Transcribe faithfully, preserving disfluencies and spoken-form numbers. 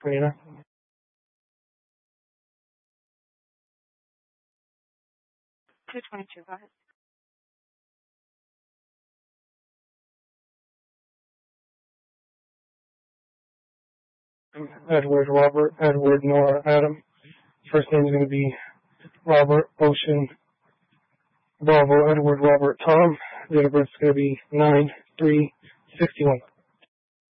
twenty-nine. two twenty-two, go ahead. Edward, Robert, Edward, Nora, Adam. First name is going to be Robert, Ocean, Bravo, Edward, Robert, Tom. The date of birth is going to be nine three sixty-one.